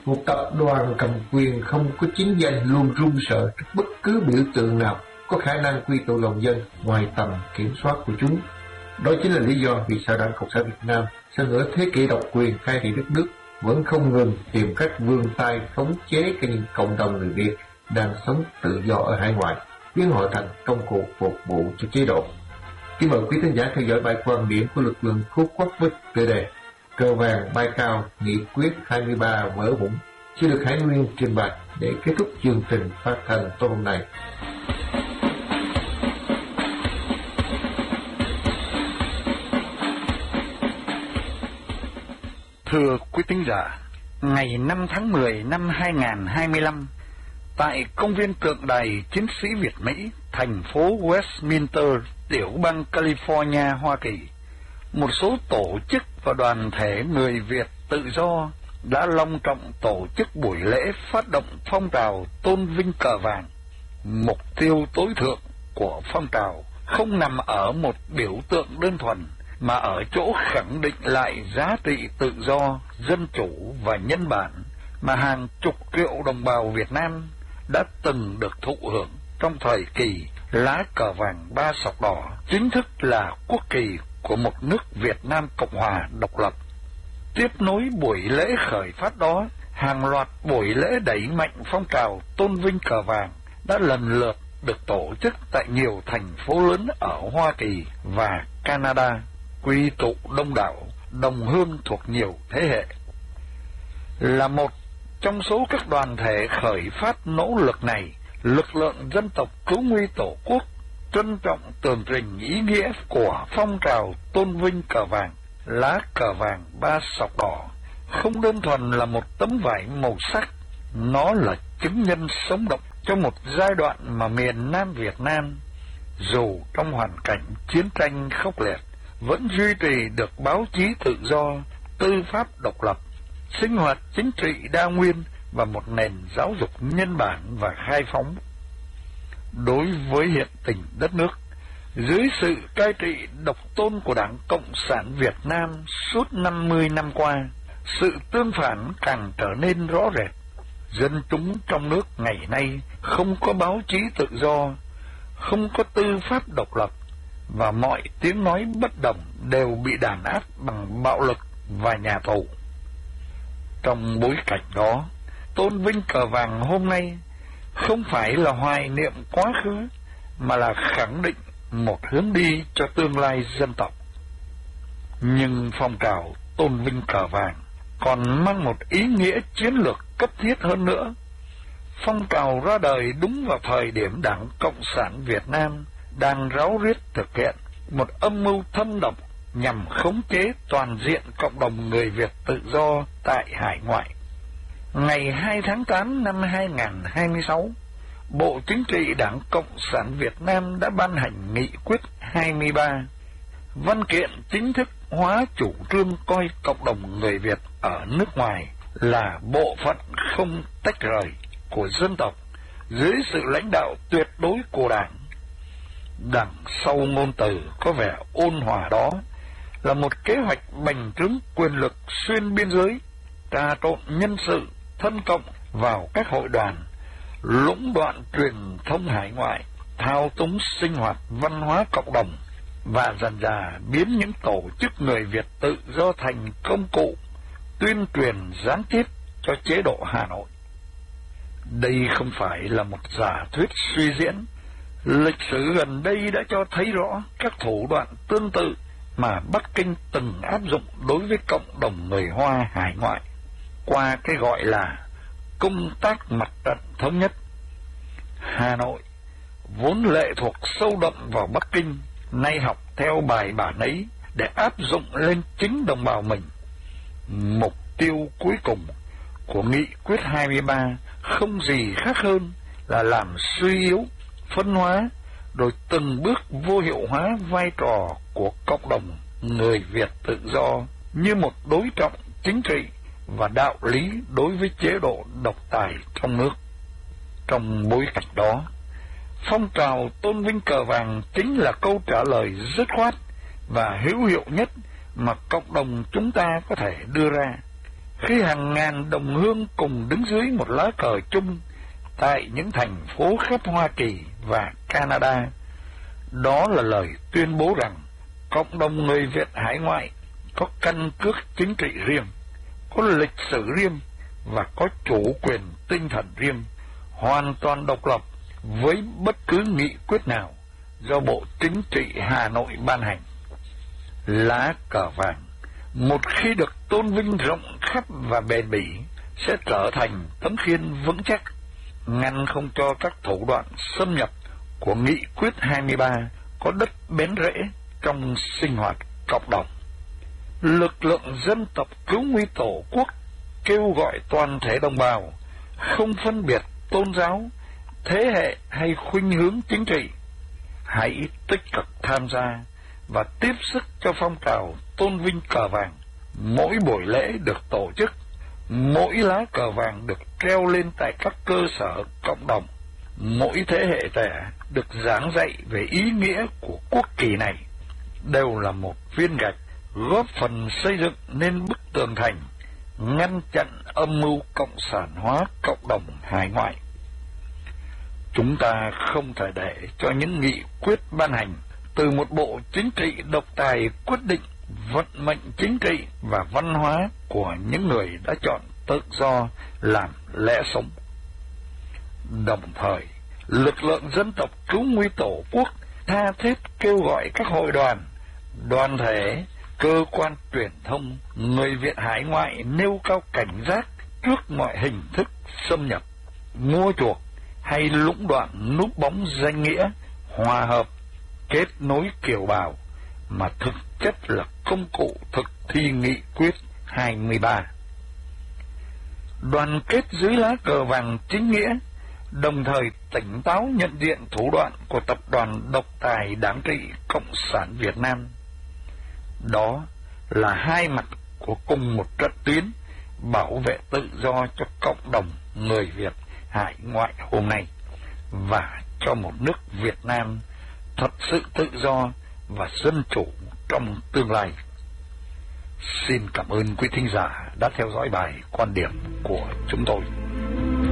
Một tập đoàn cầm quyền không có chính danh luôn run sợ trước bất cứ biểu tượng nào có khả năng quy tụ lòng dân ngoài tầm kiểm soát của chúng. Đó chính là lý do vì sao Đảng Cộng sản Việt Nam sau nửa thế kỷ độc quyền cai trị đất nước vẫn không ngừng tìm cách vươn tay khống chế những cộng đồng người Việt đang sống tự do ở hải ngoại, biến họ thành công cụ phục vụ cho chế độ. Kính mời quý khán giả theo dõi bài quan điểm của lực lượng cứu quốc với tựa đề Cờ vàng bay cao, nghị quyết 23 vỡ vụn, sẽ được Hải Nguyên trình bày để kết thúc chương trình phát thanh tối hôm nay. Thưa quý thính giả, ngày 5 tháng 10 năm 2025, tại công viên tượng đài chiến sĩ Việt Mỹ, thành phố Westminster, tiểu bang California, Hoa Kỳ, một số tổ chức và đoàn thể người Việt tự do đã long trọng tổ chức buổi lễ phát động phong trào tôn vinh cờ vàng. Mục tiêu tối thượng của phong trào không nằm ở một biểu tượng đơn thuần, mà ở chỗ khẳng định lại giá trị tự do, dân chủ và nhân bản mà hàng chục triệu đồng bào Việt Nam đã từng được thụ hưởng trong thời kỳ lá cờ vàng ba sọc đỏ chính thức là quốc kỳ của một nước Việt Nam Cộng Hòa độc lập. Tiếp nối buổi lễ khởi phát đó, hàng loạt buổi lễ đẩy mạnh phong trào tôn vinh cờ vàng đã lần lượt được tổ chức tại nhiều thành phố lớn ở Hoa Kỳ và Canada, quy tụ đông đảo đồng hương thuộc nhiều thế hệ. Là một trong số các đoàn thể khởi phát nỗ lực này, lực lượng dân tộc cứu nguy Tổ quốc trân trọng tường trình ý nghĩa của phong trào tôn vinh cờ vàng. Lá cờ vàng ba sọc đỏ không đơn thuần là một tấm vải màu sắc, nó là chứng nhân sống động cho một giai đoạn mà miền Nam Việt Nam, dù trong hoàn cảnh chiến tranh khốc liệt, vẫn duy trì được báo chí tự do, tư pháp độc lập, sinh hoạt chính trị đa nguyên và một nền giáo dục nhân bản và khai phóng. Đối với hiện tình đất nước, dưới sự cai trị độc tôn của Đảng Cộng sản Việt Nam suốt 50 năm qua, sự tương phản càng trở nên rõ rệt. Dân chúng trong nước ngày nay không có báo chí tự do, không có tư pháp độc lập, và mọi tiếng nói bất đồng đều bị đàn áp bằng bạo lực và nhà tù. Trong bối cảnh đó, tôn vinh cờ vàng hôm nay không phải là hoài niệm quá khứ, mà là khẳng định một hướng đi cho tương lai dân tộc. Nhưng phong trào tôn vinh cờ vàng còn mang một ý nghĩa chiến lược cấp thiết hơn nữa. Phong trào ra đời đúng vào thời điểm Đảng Cộng sản Việt Nam đang ráo riết thực hiện một âm mưu thâm độc nhằm khống chế toàn diện cộng đồng người Việt tự do tại hải ngoại. Ngày 2 tháng 8 năm 2026, Bộ Chính trị Đảng Cộng sản Việt Nam đã ban hành nghị quyết 23, văn kiện chính thức hóa chủ trương coi cộng đồng người Việt ở nước ngoài là bộ phận không tách rời của dân tộc dưới sự lãnh đạo tuyệt đối của Đảng. Đằng sau ngôn từ có vẻ ôn hòa đó là một kế hoạch bành trướng quyền lực xuyên biên giới, trà trộn nhân sự thân cộng vào các hội đoàn, lũng đoạn truyền thông hải ngoại, thao túng sinh hoạt văn hóa cộng đồng và dần dà biến những tổ chức người Việt tự do thành công cụ tuyên truyền gián tiếp cho chế độ Hà Nội. Đây không phải là một giả thuyết suy diễn. Lịch sử gần đây đã cho thấy rõ các thủ đoạn tương tự mà Bắc Kinh từng áp dụng đối với cộng đồng người Hoa hải ngoại qua cái gọi là công tác mặt trận thống nhất. Hà Nội vốn lệ thuộc sâu đậm vào Bắc Kinh, nay học theo bài bản ấy để áp dụng lên chính đồng bào mình. Mục tiêu cuối cùng của nghị quyết 23 không gì khác hơn là làm suy yếu, phân hóa, rồi từng bước vô hiệu hóa vai trò của cộng đồng người Việt tự do như một đối trọng chính trị và đạo lý đối với chế độ độc tài trong nước. Trong bối cảnh đó, phong trào tôn vinh cờ vàng chính là câu trả lời dứt khoát và hữu hiệu nhất mà cộng đồng chúng ta có thể đưa ra. khi hàng ngàn đồng hương cùng đứng dưới một lá cờ chung tại những thành phố khắp Hoa Kỳ và Canada. Đó là lời tuyên bố rằng cộng đồng người Việt hải ngoại có căn cước chính trị riêng, có lịch sử riêng và có chủ quyền tinh thần riêng, hoàn toàn độc lập với bất cứ nghị quyết nào do Bộ Chính trị Hà Nội ban hành. Lá cờ vàng, một khi được tôn vinh rộng khắp và bền bỉ, sẽ trở thành tấm khiên vững chắc, ngăn không cho các thủ đoạn xâm nhập của Nghị quyết 23 có đất bén rễ trong sinh hoạt cộng đồng. Lực lượng dân tộc cứu nguy Tổ quốc kêu gọi toàn thể đồng bào, không phân biệt tôn giáo, thế hệ hay khuynh hướng chính trị, hãy tích cực tham gia và tiếp sức cho phong trào tôn vinh cờ vàng. Mỗi buổi lễ được tổ chức, mỗi lá cờ vàng được treo lên tại các cơ sở cộng đồng, mỗi thế hệ trẻ được giảng dạy về ý nghĩa của quốc kỳ này, đều là một viên gạch góp phần xây dựng nên bức tường thành, ngăn chặn âm mưu cộng sản hóa cộng đồng hải ngoại. Chúng ta không thể để cho những nghị quyết ban hành từ một bộ chính trị độc tài quyết định vận mệnh chính trị và văn hóa của những người đã chọn tự do làm lẽ sống. Đồng thời, lực lượng dân tộc cứu nguy Tổ quốc tha thiết kêu gọi các hội đoàn, đoàn thể, cơ quan truyền thông người Việt hải ngoại nêu cao cảnh giác trước mọi hình thức xâm nhập, mua chuộc hay lũng đoạn núp bóng danh nghĩa hòa hợp, kết nối kiều bào mà thực chất là công cụ thực thi nghị quyết 23. Đoàn kết dưới lá cờ vàng chính nghĩa, đồng thời tỉnh táo nhận diện thủ đoạn của tập đoàn độc tài đáng trị Cộng sản Việt Nam. Đó là hai mặt của cùng một trận tuyến bảo vệ tự do cho cộng đồng người Việt hải ngoại hôm nay và cho một nước Việt Nam thật sự tự do và dân chủ trong tương lai. Xin cảm ơn quý thính giả đã theo dõi bài quan điểm của chúng tôi.